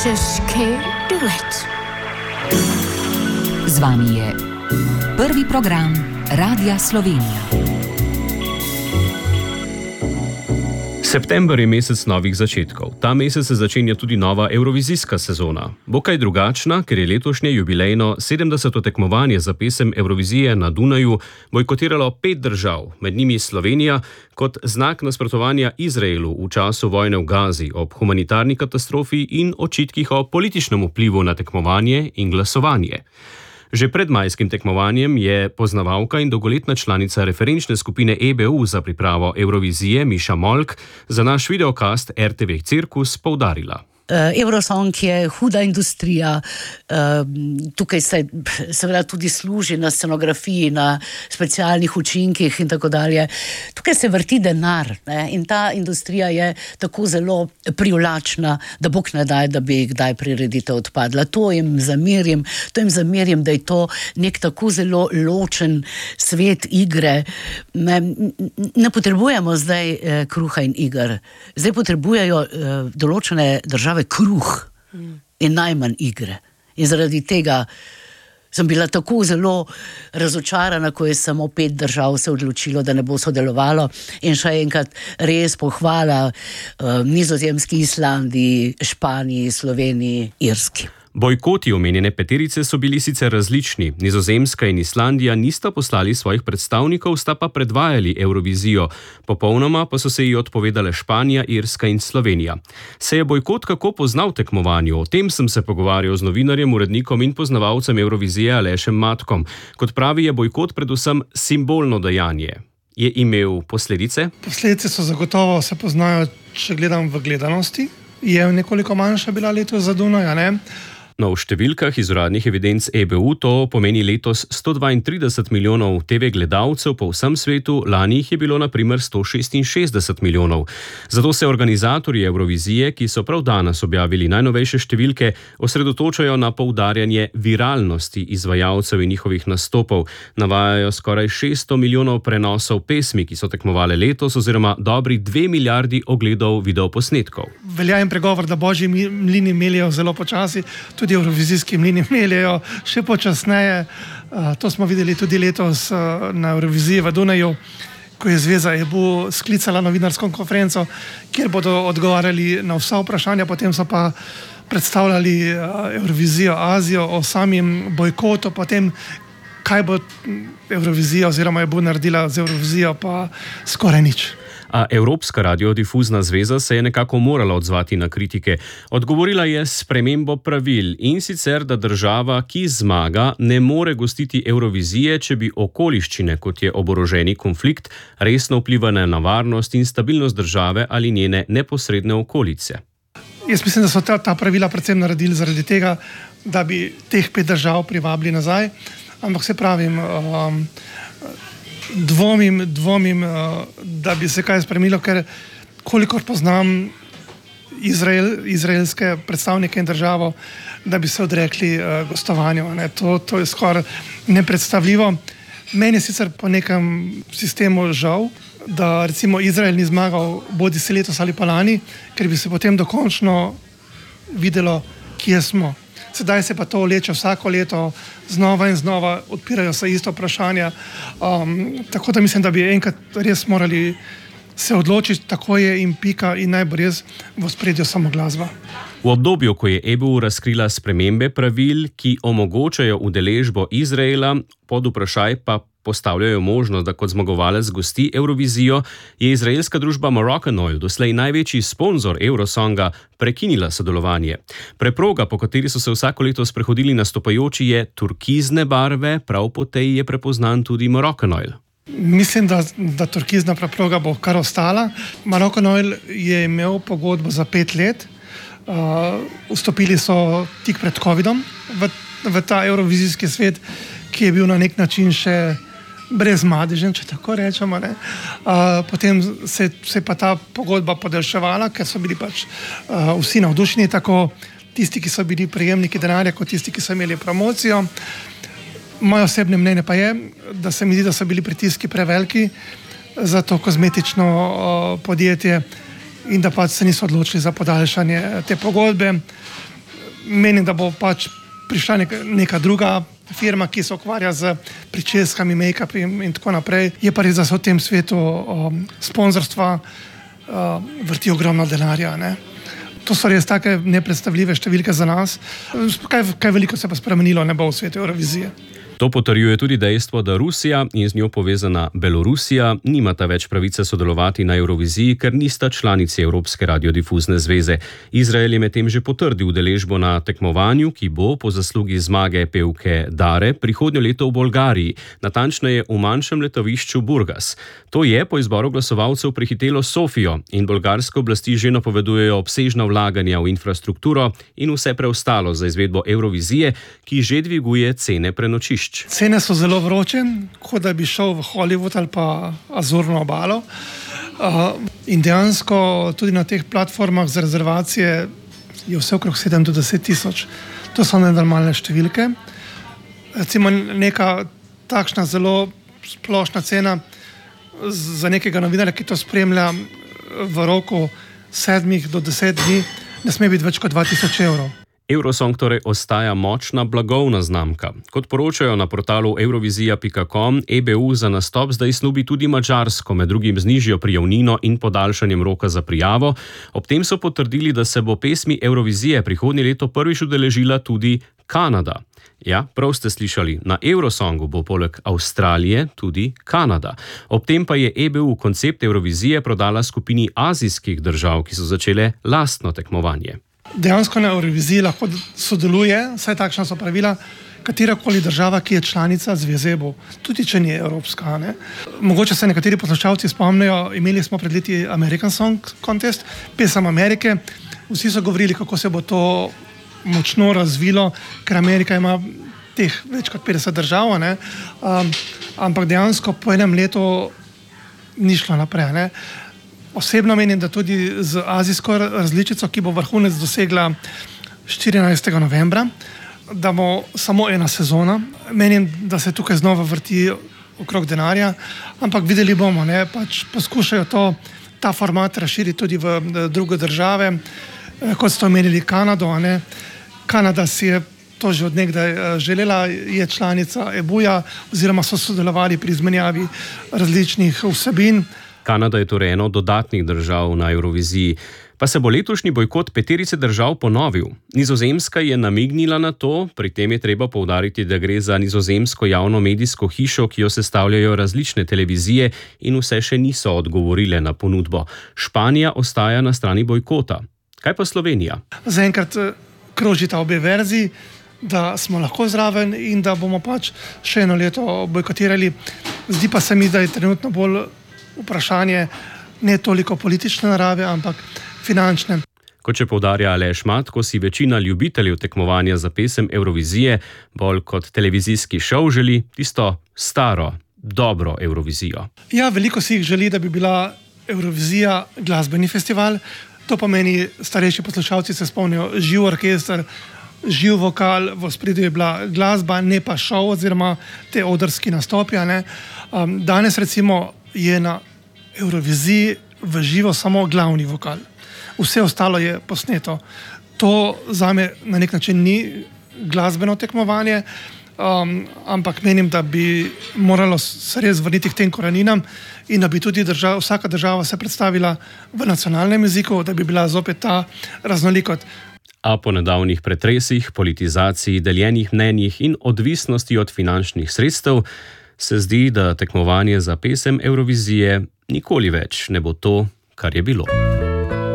Hočeš kaj duet? Z vami je prvi program Radia Slovenija. September je mesec novih začetkov. Ta mesec se začenja tudi nova evrovizijska sezona. Bo kaj drugačna, ker je letošnje jubilejno 70. tekmovanje za pesem Evrovizije na Dunaju bojkotiralo 5 držav, med njimi Slovenija, kot znak nasprotovanja Izraelu v času vojne v Gazi ob humanitarni katastrofi in očitkih o političnem vplivu na tekmovanje in glasovanje. Že pred majskim tekmovanjem je poznavalka in dolgoletna članica referenčne skupine EBU za pripravo Evrovizije Miša Molk za naš videokast RTV Cirkus poudarila. Eurosong je huda industrija, tukaj se seveda tudi služi na scenografiji, na specialnih učinkih in tako dalje. Tukaj se vrti denar, ne? In ta industrija je tako zelo privlačna, da Bog ne daj, da bi kdaj prireditev odpadla. To jim zamerim, da je to nek tako zelo ločen svet igre. Ne potrebujemo zdaj kruha in iger. Zdaj potrebujejo določene države kruh in najmanj igre. In zaradi tega sem bila tako zelo razočarana, ko je samo 5 držav se odločilo, da ne bo sodelovalo. In še enkrat res pohvala Nizozemski, Islandiji, Španiji, Sloveniji, Irski. Bojkoti omenjene peterice so bili sicer različni. Nizozemska in Islandija nista poslali svojih predstavnikov, sta pa predvajali Evrovizijo. Popolnoma pa so se ji odpovedale Španija, Irska in Slovenija. Se je bojkot kako poznal v tekmovanju? O tem sem se pogovarjal z novinarjem, urednikom in poznavalcem Evrovizije Alešem Matkom. Kot pravi, je bojkot predvsem simbolno dejanje. Je imel posledice? Posledice so zagotovo, se poznajo, če gledam v gledanosti. Je nekoliko manjša bila letos za Dunaj, ne? No, v številkah iz uradnih evidenc EBU to pomeni letos 132 milijonov TV gledalcev po vsem svetu, lani jih je bilo na primer 166 milijonov. Zato se organizatorji Evrovizije, ki so prav danes objavili najnovejše številke, osredotočajo na poudarjanje viralnosti izvajalcev in njihovih nastopov. Navajajo skoraj 600 milijonov prenosov pesmi, ki so tekmovale letos, oziroma dobri 2 milijardi ogledov videoposnetkov. Velja in pregovor, da božji mlini meljejo zelo počasi, tudi evrovizijski mlini meljejo še počasneje. To smo videli tudi letos na Evroviziji v Dunaju, ko je Zveza EBU sklicala novinarsko konferenco, kjer bodo odgovarjali na vsa vprašanja, potem so pa predstavljali Evrovizijo Azijo, o samim bojkotu, potem kaj bo Evrovizija oziroma EBU naredila z Evrovizijo, pa skoraj nič. A Evropska radiodifuzna zveza se je nekako morala odzvati na kritike. Odgovorila je s spremembo pravil, in sicer, da država, ki zmaga, ne more gostiti Evrovizije, če bi okoliščine, kot je oboroženi konflikt, resno vplivale na varnost in stabilnost države ali njene neposredne okolice. Jaz mislim, da so ta pravila predvsem naredili zaradi tega, da bi teh 5 držav privabili nazaj, ampak se pravim, dvomim, da bi se kaj spremenilo, ker kolikor poznam izraelske predstavnike in državo, da bi se odrekli gostovanju. To je skoraj nepredstavljivo. Meni je sicer po nekem sistemu žal, da recimo Izrael ni zmagal bodi se letos ali pa lani, ker bi se potem dokončno videlo, kje smo. Sedaj se pa to vleče vsako leto, znova in znova, odpirajo se isto vprašanja. Tako da mislim, da bi enkrat res morali se odločiti, tako je in pika, in naj bo res v ospredju samo glasba. V obdobju, ko je EBU razkrila spremembe pravil, ki omogočajo udeležbo Izraela, pod vprašaj pa postavljajo možnost, da kot zmagovalec gosti Evrovizijo, je izraelska družba Moroccan Oil, doslej največji sponzor Eurosonga, prekinila sodelovanje. Preproga, po kateri so se vsako leto sprehodili nastopajoči, je turkizne barve, prav po tej je prepoznan tudi Moroccan Oil. Mislim, da turkizna preproga bo kar ostala. Moroccan Oil je imel pogodbo za 5 let. Vstopili so tik pred covidom v ta evrovizijski svet, ki je bil na nek način še brezmadežen, če tako rečemo. Potem se je pa ta pogodba podaljševala, ker so bili pač vsi navdušeni, tako tisti, ki so bili prejemniki denarja, kot tisti, ki so imeli promocijo. Moje osebne mnenje pa je, da se mi zdi, da so bili pritiski preveliki za to kozmetično podjetje in da pač se niso odločili za podaljšanje te pogodbe. Menim, da bo pač prišla neka druga firma, ki se ukvarja z pričeskami, make-upom in tako naprej. Je pa res, da se v tem svetu sponzorstva vrti ogromno denarja. Ne? To so res take nepredstavljive številke za nas. Kaj veliko se pa spremenilo ne bo v svetu Eurovizije. To potrjuje tudi dejstvo, da Rusija in z njo povezana Belorusija nimata več pravice sodelovati na Euroviziji, ker nista članici Evropske radiodifuzne zveze. Izrael je medtem že potrdil udeležbo na tekmovanju, ki bo po zaslugi zmage pevke Dare prihodnje leto v Bolgariji, natančneje v manjšem letovišču Burgas. To je po izboru glasovalcev prehitelo Sofijo in bolgarske oblasti že napovedujejo obsežna vlaganja v infrastrukturo in vse preostalo za izvedbo Eurovizije, ki že dviguje cene prenočišč. Cene so zelo vroče, kot da bi šel v Hollywood ali pa Azurno obalo. In dejansko tudi na teh platformah za rezervacije je vse okrog 7 do 10 tisoč. To so nenormalne številke. Recimo neka takšna zelo splošna cena za nekega novinarja, ki to spremlja v roku 7 do 10 dni, ne sme biti več kot 2000 evrov. Eurosong torej ostaja močna blagovna znamka. Kot poročajo na portalu eurovizija.com, EBU za nastop zdaj snubi tudi Madžarsko, med drugim z nižjo prijavnino in podaljšanjem roka za prijavo. Ob tem so potrdili, da se bo pesmi Eurovizije prihodnje leto prvič udeležila tudi Kanada. Ja, prav ste slišali, na Eurosongu bo poleg Avstralije tudi Kanada. Ob tem pa je EBU koncept Eurovizije prodala skupini azijskih držav, ki so začele lastno tekmovanje. Dejansko na Euroviziji lahko sodeluje, saj takšna so pravila, katerakoli država, ki je članica zveze EBU, tudi če ni evropska. Ne? Mogoče se nekateri poslušalci spomnijo, imeli smo pred leti American Song Contest, pesem Amerike, vsi so govorili, kako se bo to močno razvilo, ker Amerika ima teh več kot 50 držav, ne? Ampak dejansko po enem letu ni šlo naprej. Ne? Osebno menim, da tudi z azijsko različico, ki bo vrhunec dosegla 14. novembra, da bo samo ena sezona. Menim, da se tukaj znova vrti okrog denarja, ampak videli bomo, ne, pač poskušajo ta format razširiti tudi v druge države, kot ste omenili Kanado. Ne. Kanada si je to že od nekdaj želela, je članica EBU-ja oziroma so sodelovali pri izmenjavi različnih vsebin. Kanada je torej eno od dodatnih držav na Euroviziji. Pa se bo letošnji bojkot 5 držav ponovil. Nizozemska je namignila na to, pri tem je treba poudariti, da gre za nizozemsko javno medijsko hišo, ki jo sestavljajo različne televizije in vse še niso odgovorile na ponudbo. Španija ostaja na strani bojkota. Kaj pa Slovenija? Zaenkrat krožita obe verziji, da smo lahko zraven in da bomo pač še eno leto bojkotirali. Zdi pa se mi, da je trenutno bolj vprašanje ne toliko politične narave, ampak finančne. Kot še poudarja Aleš Matko, si večina ljubiteljev tekmovanja za pesem Eurovizije bolj kot televizijski šov želi tisto staro, dobro Eurovizijo. Ja, veliko si jih želi, da bi bila Eurovizija glasbeni festival. To pomeni, starejši poslušalci se spomnijo, živ orkester, živ vokal, v ospredju je bila glasba, ne pa šov oziroma te odrski nastopi. Danes recimo je na Euroviziji v živo samo glavni vokal. Vse ostalo je posneto. To zame na nek način ni glasbeno tekmovanje, ampak menim, da bi moralo se res vrniti k tem koreninam in da bi tudi vsaka država se predstavila v nacionalnem jeziku, da bi bila zopet ta raznolikost. A po nedavnih pretresih, politizaciji, deljenih mnenjih in odvisnosti od finančnih sredstev se zdi, da tekmovanje za pesem Eurovizije nikoli več ne bo to, kar je bilo.